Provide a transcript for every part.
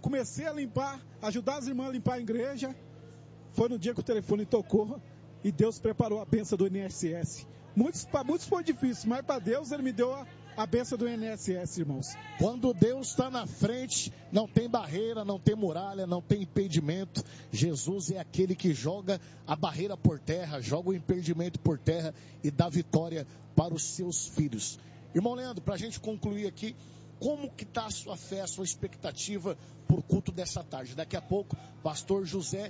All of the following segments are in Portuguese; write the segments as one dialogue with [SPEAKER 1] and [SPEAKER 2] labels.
[SPEAKER 1] comecei a limpar, ajudar as irmãs a limpar a igreja, foi no dia que o telefone tocou e Deus preparou a bênção do INSS. Para muitos foi difícil, mas para Deus Ele me deu a bênção do INSS, irmãos.
[SPEAKER 2] Quando Deus está na frente, não tem barreira, não tem muralha, não tem impedimento. Jesus é aquele que joga a barreira por terra, joga o impedimento por terra e dá vitória para os seus filhos. Irmão Leandro, para a gente concluir aqui, como que está a sua fé, a sua expectativa por culto dessa tarde? Daqui a pouco, pastor José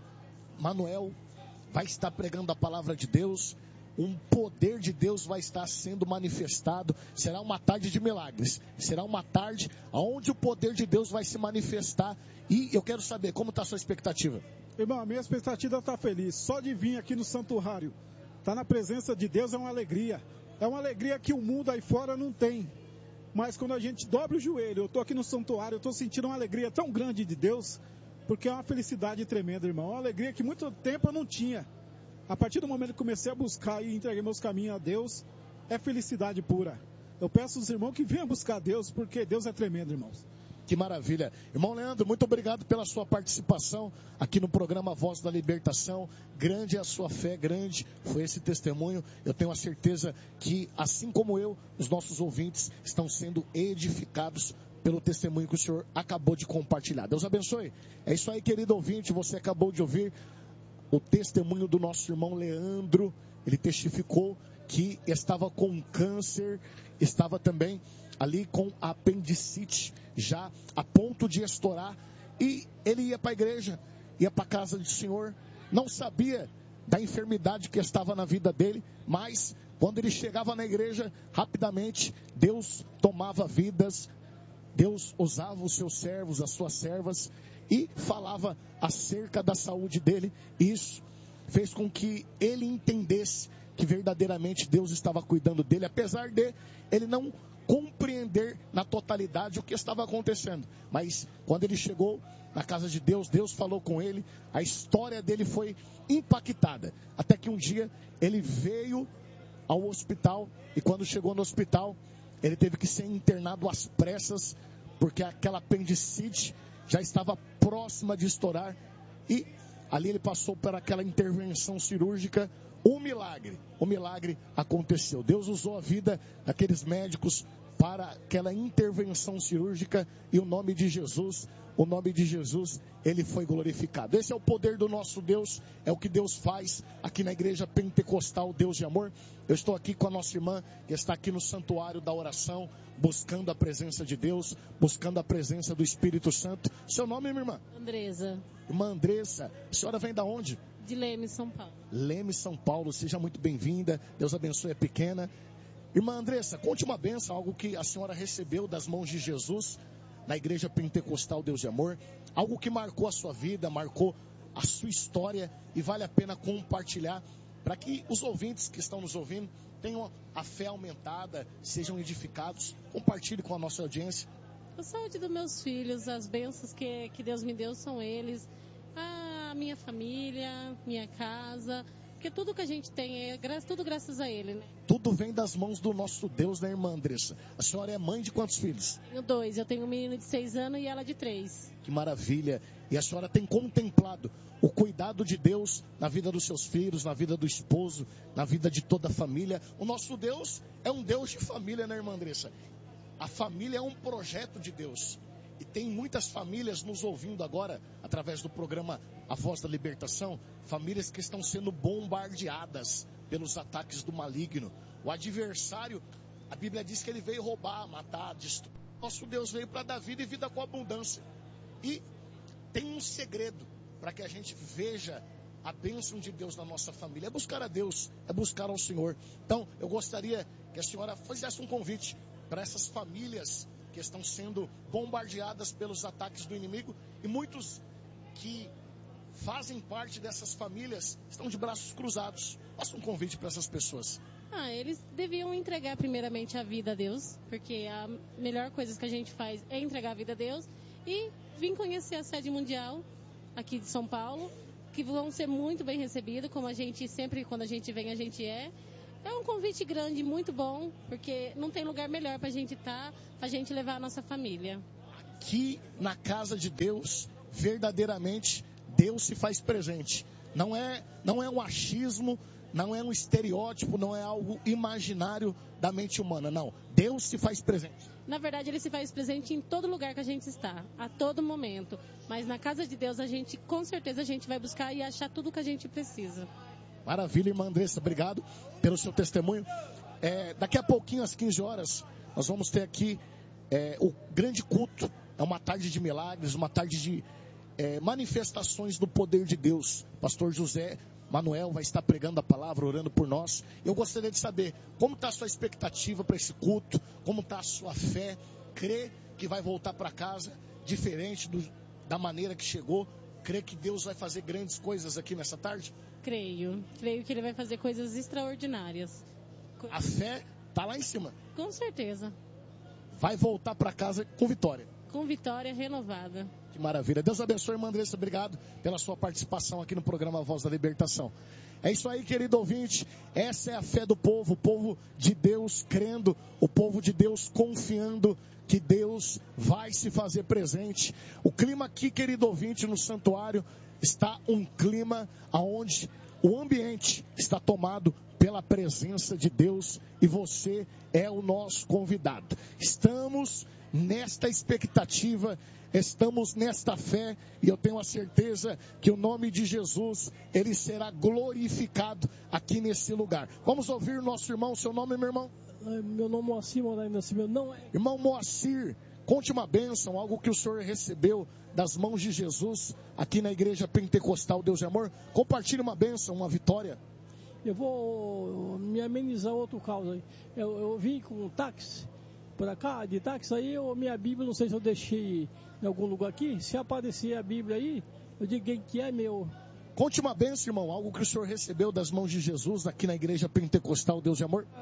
[SPEAKER 2] Manuel vai estar pregando a palavra de Deus. Um poder de Deus vai estar sendo manifestado. Será uma tarde de milagres. Será uma tarde onde o poder de Deus vai se manifestar. E eu quero saber, como está a sua expectativa?
[SPEAKER 1] Irmão, a minha expectativa está feliz. Só de vir aqui no santuário, estar na presença de Deus é uma alegria. É uma alegria que o mundo aí fora não tem. Mas quando a gente dobra o joelho, eu estou aqui no santuário, eu estou sentindo uma alegria tão grande de Deus, porque é uma felicidade tremenda, irmão. É uma alegria que muito tempo eu não tinha. A partir do momento que comecei a buscar e entreguei meus caminhos a Deus, é felicidade pura. Eu peço aos irmãos que venham buscar Deus, porque Deus é tremendo, irmãos.
[SPEAKER 2] Que maravilha. Irmão Leandro, muito obrigado pela sua participação aqui no programa Voz da Libertação. Grande é a sua fé, grande foi esse testemunho. Eu tenho a certeza que, assim como eu, os nossos ouvintes estão sendo edificados pelo testemunho que o senhor acabou de compartilhar. Deus abençoe. É isso aí, querido ouvinte, você acabou de ouvir o testemunho do nosso irmão Leandro. Ele testificou que estava com câncer, estava também ali com apendicite, já a ponto de estourar. E ele ia para a igreja, ia para a casa do Senhor, não sabia da enfermidade que estava na vida dele, mas quando ele chegava na igreja, rapidamente Deus tomava vidas, Deus usava os seus servos, as suas servas, e falava acerca da saúde dele. Isso fez com que ele entendesse que verdadeiramente Deus estava cuidando dele, apesar de ele não compreender na totalidade o que estava acontecendo. Mas quando ele chegou na casa de Deus, Deus falou com ele, a história dele foi impactada. Até que um dia ele veio ao hospital, e quando chegou no hospital, ele teve que ser internado às pressas, porque aquela apendicite já estava próxima de estourar, e ali ele passou por aquela intervenção cirúrgica. Um milagre aconteceu. Deus usou a vida daqueles médicos para aquela intervenção cirúrgica, e o nome de Jesus, ele foi glorificado. Esse é o poder do nosso Deus, é o que Deus faz aqui na Igreja Pentecostal Deus de Amor. Eu estou aqui com a nossa irmã, que está aqui no santuário da oração, buscando a presença de Deus, buscando a presença do Espírito Santo. Seu nome, minha irmã?
[SPEAKER 3] Andresa.
[SPEAKER 2] Irmã Andressa, a senhora vem da onde?
[SPEAKER 3] De Leme, São Paulo.
[SPEAKER 2] Leme, São Paulo, seja muito bem-vinda, Deus abençoe a pequena. Irmã Andressa, conte uma bênção, algo que a senhora recebeu das mãos de Jesus na Igreja Pentecostal Deus de Amor, algo que marcou a sua vida, marcou a sua história e vale a pena compartilhar para que os ouvintes que estão nos ouvindo tenham a fé aumentada, sejam edificados. Compartilhe com a nossa audiência.
[SPEAKER 3] A saúde dos meus filhos, as bênçãos que Deus me deu são eles, a minha família, minha casa, porque tudo que a gente tem é tudo graças a Ele, né?
[SPEAKER 2] Tudo vem das mãos do nosso Deus, né, irmã Andressa? A senhora é mãe de quantos filhos?
[SPEAKER 3] Tenho 2, eu tenho um menino de 6 anos e ela de 3.
[SPEAKER 2] Que maravilha! E a senhora tem contemplado o cuidado de Deus na vida dos seus filhos, na vida do esposo, na vida de toda a família. O nosso Deus é um Deus de família, né, irmã Andressa? A família é um projeto de Deus. E tem muitas famílias nos ouvindo agora, através do programa A Voz da Libertação, famílias que estão sendo bombardeadas pelos ataques do maligno. O adversário, a Bíblia diz que ele veio roubar, matar, destruir. Nosso Deus veio para dar vida e vida com abundância. E tem um segredo para que a gente veja a bênção de Deus na nossa família. É buscar a Deus, é buscar ao Senhor. Então, eu gostaria que a senhora fizesse um convite para essas famílias que estão sendo bombardeadas pelos ataques do inimigo, e muitos que fazem parte dessas famílias estão de braços cruzados. Faça um convite para essas pessoas.
[SPEAKER 3] Eles deviam entregar primeiramente a vida a Deus, porque a melhor coisa que a gente faz é entregar a vida a Deus, e vir conhecer a sede mundial aqui de São Paulo, que vão ser muito bem recebidos, como a gente sempre, quando a gente vem, a gente é. É um convite grande, muito bom, porque não tem lugar melhor para a gente estar, para a gente levar a nossa família.
[SPEAKER 2] aqui na casa de Deus, verdadeiramente, Deus se faz presente. Não é um achismo, não é um estereótipo, não é algo imaginário da mente humana, não. Deus se faz presente.
[SPEAKER 3] Na verdade, Ele se faz presente em todo lugar que a gente está, a todo momento. Mas na casa de Deus, com certeza, a gente vai buscar e achar tudo o que a gente precisa.
[SPEAKER 2] Maravilha, irmã Andressa, obrigado pelo seu testemunho. Daqui a pouquinho, às 15 horas, nós vamos ter aqui o grande culto. É uma tarde de milagres, uma tarde de manifestações do poder de Deus. Pastor José Manuel vai estar pregando a palavra, orando por nós. Eu gostaria de saber como está a sua expectativa para esse culto, como está a sua fé. Crê que vai voltar para casa diferente da maneira que chegou? Crê que Deus vai fazer grandes coisas aqui nessa tarde?
[SPEAKER 3] Creio que Ele vai fazer coisas extraordinárias.
[SPEAKER 2] A fé está lá em cima.
[SPEAKER 3] Com certeza.
[SPEAKER 2] Vai voltar para casa com vitória.
[SPEAKER 3] Com vitória renovada.
[SPEAKER 2] Que maravilha. Deus abençoe, irmã Andressa. Obrigado pela sua participação aqui no programa Voz da Libertação. É isso aí, querido ouvinte. Essa é a fé do povo. O povo de Deus crendo. O povo de Deus confiando que Deus vai se fazer presente. O clima aqui, querido ouvinte, no santuário, está um clima onde o ambiente está tomado pela presença de Deus e você é o nosso convidado. Estamos nesta expectativa, estamos nesta fé e eu tenho a certeza que o nome de Jesus, ele será glorificado aqui nesse lugar. Vamos ouvir o nosso irmão. Seu nome, meu irmão?
[SPEAKER 4] Meu nome é Moacir Moraes Nascimento. Não é.
[SPEAKER 2] Irmão Moacir, conte uma bênção, algo que o senhor recebeu das mãos de Jesus aqui na Igreja Pentecostal Deus de Amor. Compartilhe uma bênção, uma vitória.
[SPEAKER 4] Eu vou me amenizar outro caso aí. Eu vim com um táxi para cá, de táxi, aí minha Bíblia, não sei se eu deixei em algum lugar aqui. Se aparecer a Bíblia aí, eu digo que é meu.
[SPEAKER 2] Conte uma bênção, irmão, algo que o senhor recebeu das mãos de Jesus aqui na Igreja Pentecostal Deus de Amor.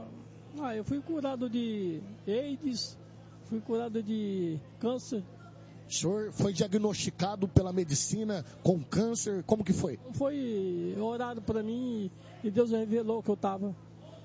[SPEAKER 4] Eu fui curado de AIDS, fui curado de câncer.
[SPEAKER 2] O senhor foi diagnosticado pela medicina com câncer, como que foi?
[SPEAKER 4] Foi orado para mim e Deus revelou que eu estava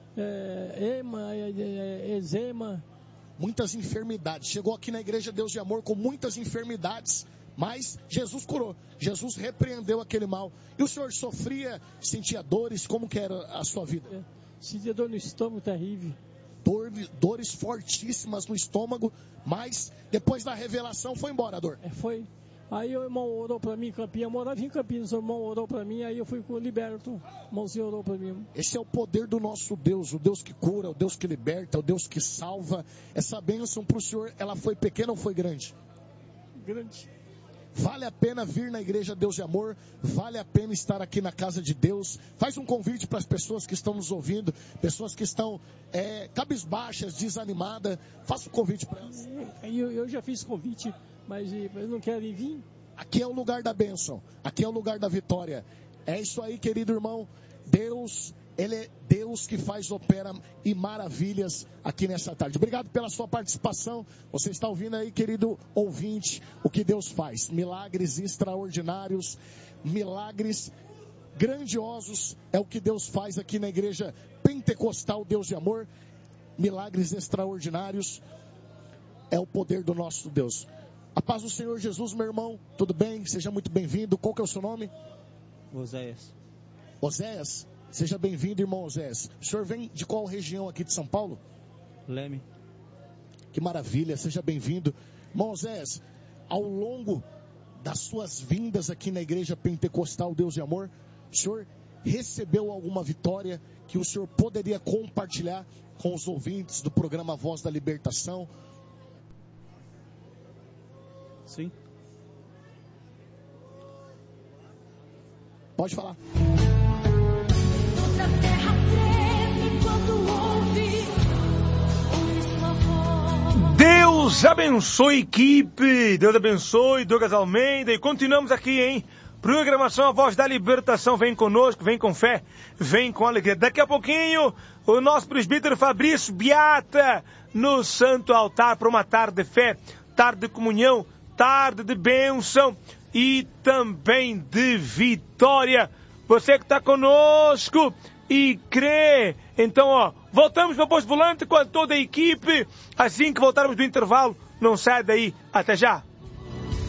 [SPEAKER 4] eczema.
[SPEAKER 2] Muitas enfermidades. Chegou aqui na Igreja Deus de Amor com muitas enfermidades, mas Jesus curou. Jesus repreendeu aquele mal. E o senhor sofria, sentia dores, como que era a sua vida?
[SPEAKER 4] Sentia dor no estômago terrível.
[SPEAKER 2] Dores fortíssimas no estômago, mas depois da revelação foi embora a dor.
[SPEAKER 4] Foi. Aí o irmão orou para mim em Campinas, eu morava em Campinas, o irmão orou para mim, aí eu fui liberto, o irmãozinho orou para mim.
[SPEAKER 2] Esse é o poder do nosso Deus, o Deus que cura, o Deus que liberta, o Deus que salva. Essa bênção para o senhor, ela foi pequena ou foi grande?
[SPEAKER 4] Grande.
[SPEAKER 2] Vale a pena vir na Igreja Deus de Amor, vale a pena estar aqui na casa de Deus. Faz um convite para as pessoas que estão nos ouvindo, pessoas que estão cabisbaixas, desanimadas. Faça um convite para elas.
[SPEAKER 4] Eu já fiz convite, mas eles não querem vir.
[SPEAKER 2] Aqui é o lugar da bênção, aqui é o lugar da vitória. É isso aí, querido irmão. Deus, Ele é Deus que opera e maravilhas aqui nessa tarde. Obrigado pela sua participação. Você está ouvindo aí, querido ouvinte, o que Deus faz. Milagres extraordinários, milagres grandiosos é o que Deus faz aqui na Igreja Pentecostal Deus de Amor. Milagres extraordinários é o poder do nosso Deus. A paz do Senhor Jesus, meu irmão. Tudo bem? Seja muito bem-vindo. Qual que é o seu nome?
[SPEAKER 5] Oséias.
[SPEAKER 2] Oséias? Seja bem-vindo, irmão Oséias. O senhor vem de qual região aqui de São Paulo?
[SPEAKER 5] Leme.
[SPEAKER 2] Que maravilha, seja bem-vindo. Irmão Oséias, ao longo das suas vindas aqui na Igreja Pentecostal Deus de Amor, o senhor recebeu alguma vitória que o senhor poderia compartilhar com os ouvintes do programa Voz da Libertação?
[SPEAKER 5] Sim.
[SPEAKER 2] Pode falar.
[SPEAKER 6] Deus abençoe, equipe. Deus abençoe, Douglas Almeida. E continuamos aqui, hein? Programação A Voz da Libertação. Vem conosco, vem com fé, vem com alegria. Daqui a pouquinho, o nosso presbítero Fabrício Beata no Santo Altar para uma tarde de fé, tarde de comunhão, tarde de bênção e também de vitória. Você que está conosco e crê. Então, voltamos para o posto volante com toda a equipe. Assim que voltarmos do intervalo, Não sai daí. Até já.